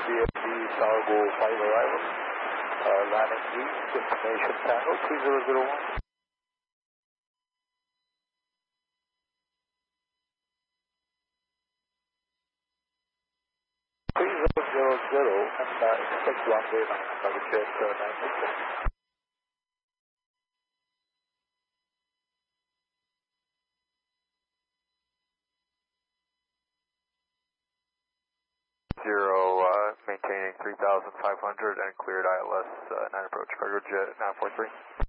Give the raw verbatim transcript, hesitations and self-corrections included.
B F D Cargo five arrival. Uh, landing east, information Tango three zero zero one. three zero zero zero and uh, expect runway nine, another jet uh, nine six seven. Zero, uh, maintaining three thousand five hundred and cleared I L S uh, nine approach cargo jet nine four three.